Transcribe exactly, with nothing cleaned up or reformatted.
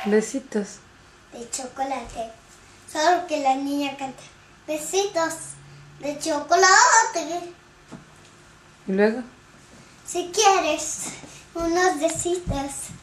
Besitos. De chocolate. Solo que la niña canta. Besitos de chocolate. ¿Y luego? Si quieres unos besitos